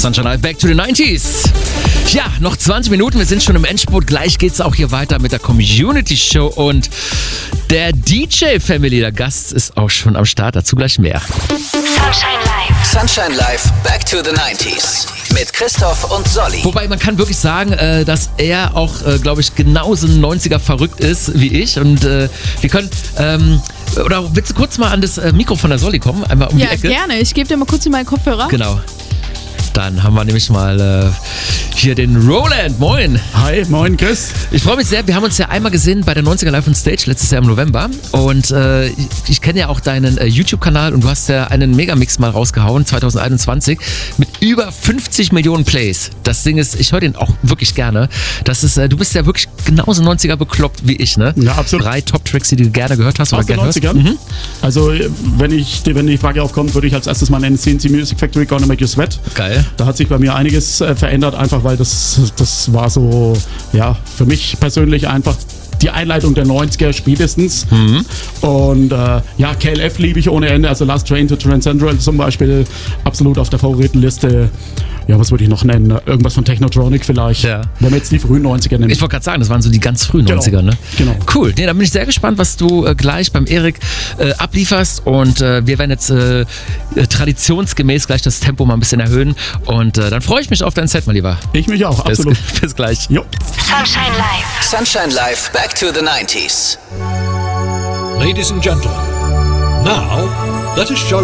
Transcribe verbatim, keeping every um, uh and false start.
Sunshine Live, back to the nineties. Ja, noch zwanzig Minuten, wir sind schon im Endspurt. Gleich geht's auch hier weiter mit der Community Show und der D J-Family, der Gast, ist auch schon am Start. Dazu gleich mehr. Sunshine Live. Sunshine Live, back to the nineties. Mit Christoph und Solly. Wobei man kann wirklich sagen, äh, dass er auch, äh, glaube ich, genauso neunziger verrückt ist wie ich. Und äh, wir können, ähm, oder willst du kurz mal an das äh, Mikro von der Solly kommen? Einmal um Ja, die Ecke. gerne. Ich gebe dir mal kurz in meinen Kopfhörer. Genau. Dann haben wir nämlich mal äh, hier den Roland. Moin. Hi, moin Chris. Ich freue mich sehr. Wir haben uns ja einmal gesehen bei der neunziger Live on Stage letztes Jahr im November. Und äh, ich, ich kenne ja auch deinen äh, YouTube-Kanal und du hast ja einen Megamix mal rausgehauen, zwanzig einundzwanzig, mit über fünfzig Millionen Plays. Das Ding ist, ich höre den auch wirklich gerne. Das ist, äh, du bist ja wirklich genauso neunziger bekloppt wie ich, ne? Ja, absolut. Drei Top-Tracks, die du gerne gehört hast oder Aus den gerne hörst. neunzigern? Mhm. Also, wenn, ich, wenn die Frage aufkommt, würde ich als erstes mal nennen C N C Music Factory, Gonna Make You Sweat. Geil. Da hat sich bei mir einiges äh, verändert, einfach weil das, das war so, ja, für mich persönlich einfach die Einleitung der neunziger spätestens. Mhm. Und äh, ja, K L F liebe ich ohne Ende, also Last Train to Transcentral zum Beispiel, absolut auf der Favoritenliste. Ja, was würde ich noch nennen? Irgendwas von Technotronic vielleicht. Ja. Wenn wir jetzt die frühen neunziger nennen. Ich wollte gerade sagen, das waren so die ganz frühen Genau. neunziger, ne? Genau. Cool. Nee, da bin ich sehr gespannt, was du äh, gleich beim Erik äh, ablieferst. Und äh, wir werden jetzt äh, äh, traditionsgemäß gleich das Tempo mal ein bisschen erhöhen. Und äh, dann freue ich mich auf dein Set, mein Lieber. Ich mich auch, absolut. Bis, bis gleich. Jo. Sunshine Live. Sunshine Live, back to the nineties. Ladies and gentlemen, now let us show